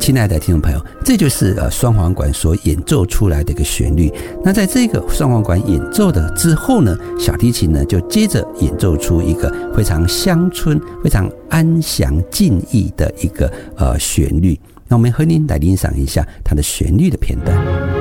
亲爱的听众朋友，这就是双簧管所演奏出来的一个旋律。那在这个双簧管演奏的之后呢，小提琴呢就接着演奏出一个非常乡村、非常安详静谧的一个旋律。那我们和您来欣赏一下它的旋律的片段。